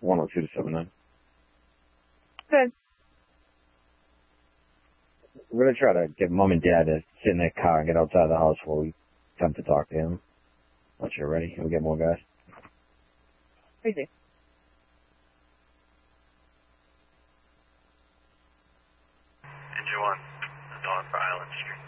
102 to 79. Good. We're going to try to get Mom and Dad to sit in their car and get outside of the house before we come to talk to him. Once you're ready, we'll get more guys. Crazy. Engine 1, Dawn for Island Street.